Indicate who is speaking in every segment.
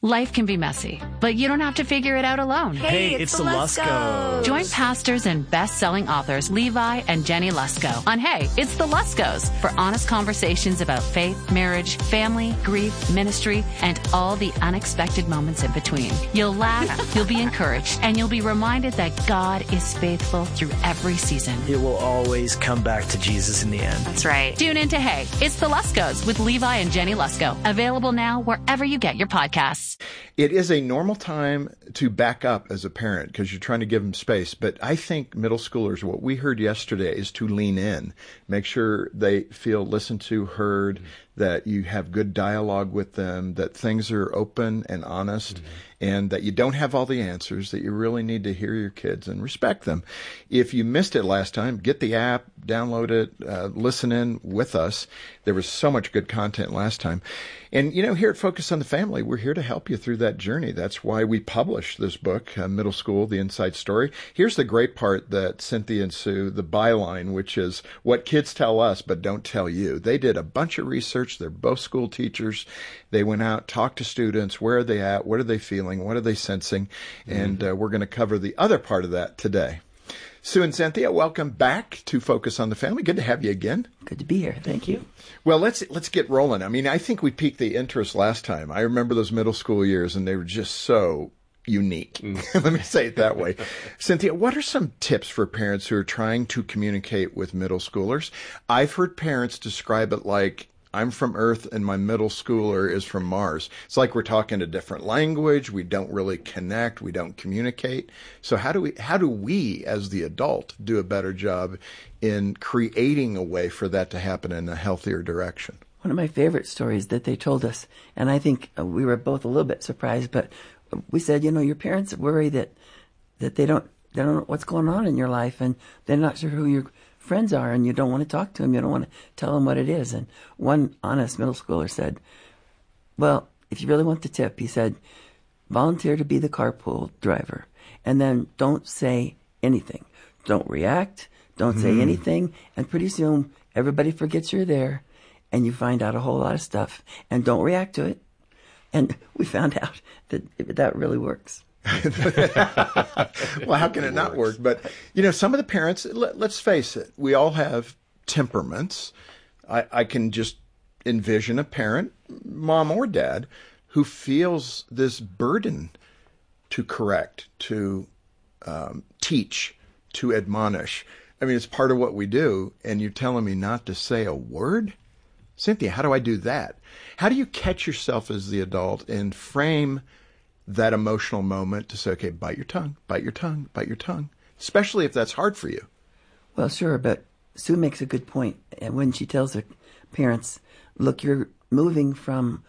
Speaker 1: Life can be messy, but you don't have to figure it out alone.
Speaker 2: Hey, it's the Luskos.
Speaker 1: Join pastors and best-selling authors Levi and Jenny Lusko on Hey, It's the Luskos for honest conversations about faith, marriage, family, grief, ministry, and all the unexpected moments in between. You'll laugh, you'll be encouraged, and you'll be reminded that God is faithful through every season.
Speaker 2: It will always come back to Jesus in the end.
Speaker 1: That's right. Tune in to Hey, It's the Luskos with Levi and Jenny Lusko. Available now wherever you get your podcasts.
Speaker 3: It is a normal time to back up as a parent because you're trying to give them space. But I think middle schoolers, what we heard yesterday is to lean in, make sure they feel listened to, heard, that you have good dialogue with them, that things are open and honest, and that you don't have all the answers, that you really need to hear your kids and respect them. If you missed it last time, get the app, download it, listen in with us. There was so much good content last time. And, here at Focus on the Family, we're here to help you through that journey. That's why we published this book, Middle School, The Inside Story. Here's the great part that Cynthia and Sue, the byline, which is what kids tell us but don't tell you. They did a bunch of research. They're both school teachers. They went out, talked to students. Where are they at? What are they feeling? What are they sensing? And we're going to cover the other part of that today. Sue and Cynthia, welcome back to Focus on the Family. Good to have you again.
Speaker 4: Good to be here. Thank you.
Speaker 3: Well, let's get rolling. I mean, I think we piqued the interest last time. I remember those middle school years, and they were just so unique. Let me say it that way. Cynthia, what are some tips for parents who are trying to communicate with middle schoolers? I've heard parents describe it like, I'm from Earth and my middle schooler is from Mars. It's like we're talking a different language. We don't really connect. We don't communicate. So how do we as the adult do a better job in creating a way for that to happen in a healthier direction?
Speaker 4: One of my favorite stories that they told us, and I think we were both a little bit surprised, but we said, your parents worry that they don't know what's going on in your life, and they're not sure who your friends are, and you don't want to talk to them. You don't want to tell them what it is. And one honest middle schooler said, well, if you really want the tip, he said, volunteer to be the carpool driver, and then don't say anything. Don't react. Don't say anything. And pretty soon, everybody forgets you're there, and you find out a whole lot of stuff, and don't react to it. And we found out that really works.
Speaker 3: Well, how can it not work? But, some of the parents, let's face it, we all have temperaments. I can just envision a parent, mom or dad, who feels this burden to correct, to teach, to admonish. I mean, it's part of what we do, and you're telling me not to say a word? Cynthia, how do I do that? How do you catch yourself as the adult and frame that emotional moment to say, okay, bite your tongue, bite your tongue, bite your tongue, especially if that's hard for you?
Speaker 4: Well, sure, but Sue makes a good point. And when she tells her parents, look, you're moving from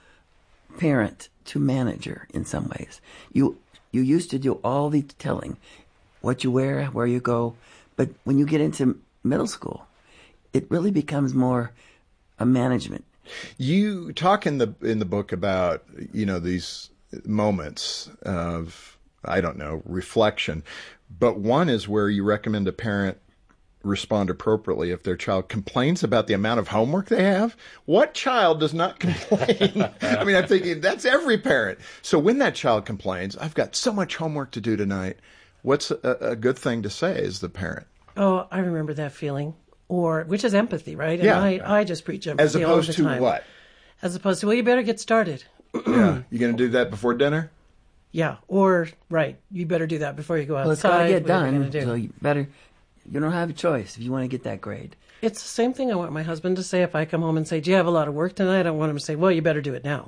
Speaker 4: parent to manager in some ways. You used to do all the telling, what you wear, where you go. But when you get into middle school, it really becomes more a management.
Speaker 3: You talk in the book about, these moments of, reflection. But one is where you recommend a parent respond appropriately if their child complains about the amount of homework they have. What child does not complain? I mean, I'm thinking that's every parent. So when that child complains, I've got so much homework to do tonight, what's a good thing to say as the parent?
Speaker 5: Oh, I remember that feeling. Which is empathy, right? And
Speaker 3: yeah.
Speaker 5: I just preach empathy
Speaker 3: as opposed
Speaker 5: all the time.
Speaker 3: To what?
Speaker 5: As opposed to, well, you better get started.
Speaker 3: Yeah. You going to do that before dinner?
Speaker 5: Yeah. Or, right, you better do that before you go outside.
Speaker 4: Well, it's got to get done,
Speaker 5: do?
Speaker 4: so you don't have a choice if you want to get that grade.
Speaker 5: It's the same thing I want my husband to say if I come home and say, do you have a lot of work tonight? I don't want him to say, well, you better do it now.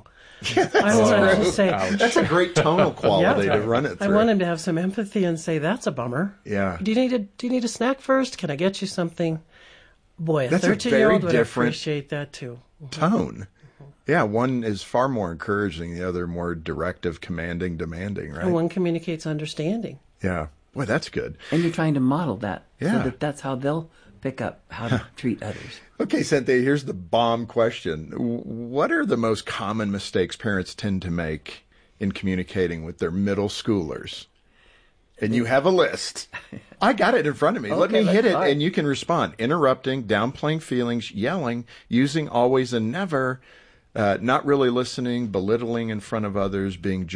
Speaker 5: I want him to say,
Speaker 3: that's a great tonal quality to run it through.
Speaker 5: I want him to have some empathy and say, that's a bummer.
Speaker 3: Yeah.
Speaker 5: Do you need a snack first? Can I get you something? Boy, a
Speaker 3: that's
Speaker 5: 13-year-old would
Speaker 3: different
Speaker 5: appreciate that too.
Speaker 3: Tone. Yeah, one is far more encouraging, the other more directive, commanding, demanding, right?
Speaker 5: And one communicates understanding.
Speaker 3: Yeah. Boy, that's good.
Speaker 4: And you're trying to model that
Speaker 3: yeah.
Speaker 4: so that's how they'll pick up how to treat others.
Speaker 3: Okay, Cynthia, here's the bomb question. What are the most common mistakes parents tend to make in communicating with their middle schoolers? And you have a list. I got it in front of me.
Speaker 4: Okay,
Speaker 3: let me hit it,
Speaker 4: right.
Speaker 3: and you can respond. Interrupting, downplaying feelings, yelling, using always and never, not really listening, belittling in front of others, being